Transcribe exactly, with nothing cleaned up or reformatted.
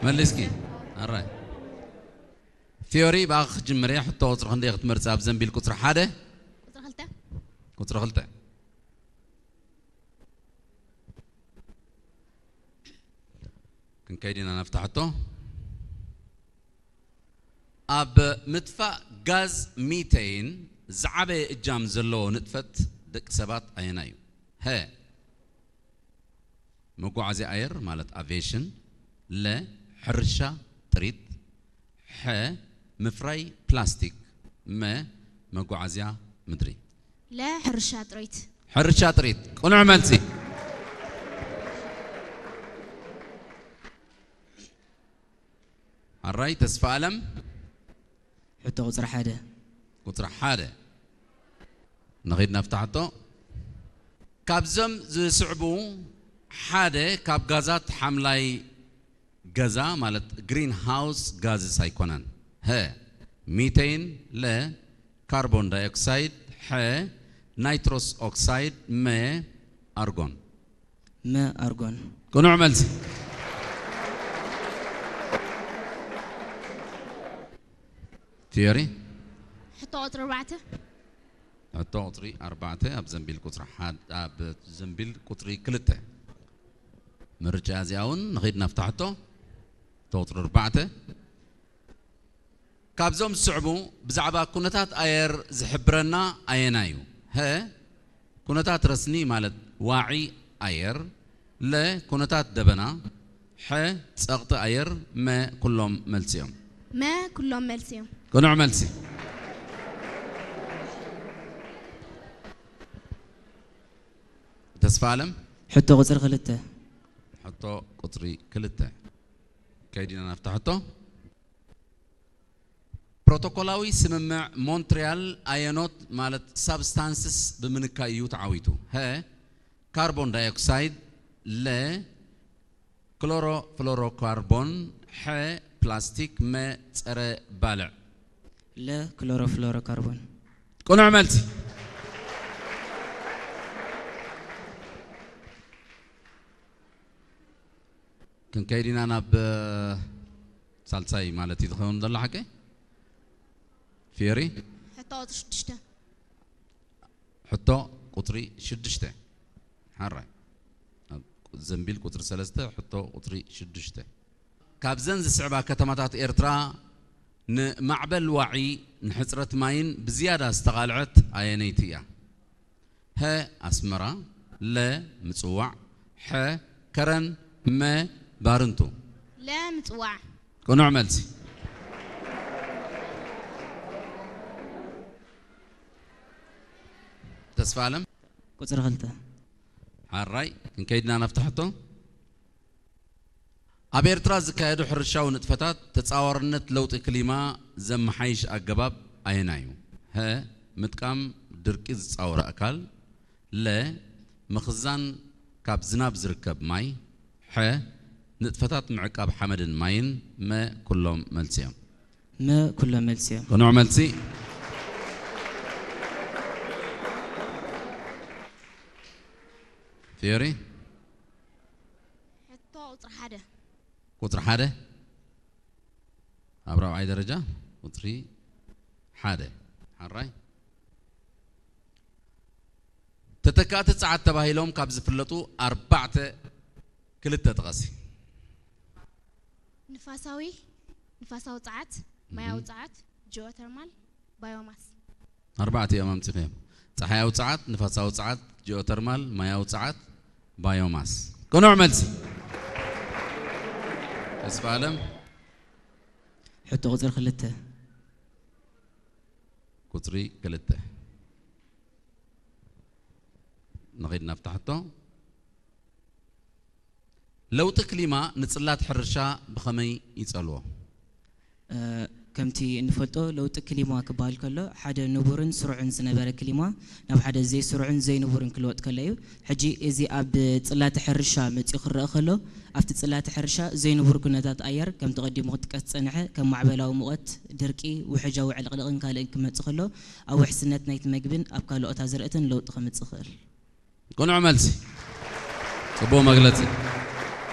ملسكي alright ثيوري باخ جمري حتى قطر خندي اختمر صاب زنبيل قطر حاده قطر خلته قطر خلته كن كايدينا نفتحته اب مدفع غاز ميتين زعبه اجام زلو نطفت دق سبات اينايو ها مقعزي اير مالت افيشن لا حرشة تريد ح مفراي بلاستيك ما مقعزيا مدري لا حرشة تريد حرشة تريد قنع ملسي الراي تسفالم حتى قطر حاده قطر حاده نغيد نفتحته كابزم زسعبو حاده كاب غازات حملاي غازا مالت جرين هاوس غاز سايكونان ها ميتين لا كربون دايوكسيد ح نيتروس اوكسيد ما ارغون ما ارغون كونو عملتي تياري حتى قطر أربعة حتى قطري أربعة أب زنبيل قطر حاد أب زنبيل قطري كلته مرجع زياون نغيد نفتحته توتر أربعة كابزوم الصعبو بزعبا كونتات أير زحبرنا أينايو ها كونتات رسني مالت واعي أير لا كونتات دبنا ح تسقط أير ما كلهم ملسيهم ما كلهم ملسيهم كونو عملسي تسفالم حتى قطر خلته حتى قطري كلته كايدينا نفتحته بروتوكولاوي سممع مونتريال ايونوت مالت سبستانسز بمنكايو تعويتو ها كربون دايوكسيد لا كلورو فلوروكربون ح بلاستيك ما ترى بالع لا كلوروفلوروكربون كون عملتي كن كايدين انا ب سالساي مالتي تخون ضل حكي فيري حتى قطر شدشته حتى قطري شدشته حراي زنبيل قطر ثلاثة حتى قطري شدشته كابزن زسعبا كتماتات إيرترا نمعبل وعي نحصرت ماين بزيادة استغالعت آيانيتيا ها أسمرا لا مصوع ح كرن ما بارنتو لا متوع كونو عملتي تسفالم قطر خلته هالراي إن كيدنا نفتحته أبي إرترا زكايدو حرشاو نتفتات تتصاورنت لوط كليما زم حيش أجباب أينايو ها متقام دركيز تصاور أكل لا مخزان كاب زناب زركب ماي ح نتفتات معقاب حمد ماين ما كلهم ملسيهم ما كلهم ملسيهم كنوع ملسي ثيوري حتى قطر حدا قطر حادة أبرع أي درجة قطري حادة حراي تتكات ساعات تباهيلهم كابز فلتو أربعة كلتا تغسي نفاساوي نفاساو طعات ماياو طعات جيوترمال بايوماس أربعة أيام تقيم صحياو طعات نفاساو طعات جيوترمال ماياو طعات بايوماس كونو عملتي اسفالم حتى قطر خلته قطري كلته نغيد نفتحته لو تكليما نصلات حرشا بخمي يصلوا أه كمتي نفلطو لو تكليما كبال كله حدا نبورن سرعن زنبره كليما ناب حدا زي سرعن زي نبورن كلوت كلايو حجي ازي اب صلات حرشا متي خرا خلو افت صلات حرشا زي نبور كنتات اير كم تقدم مقطقت صنعه كم معبلاو مقت درقي وحجاو علقلقن كالن كمص خلو او حسنت نايت مغبن اب كالوتا زرئتن لو تخمص خل كون عملتي صبو مغلتي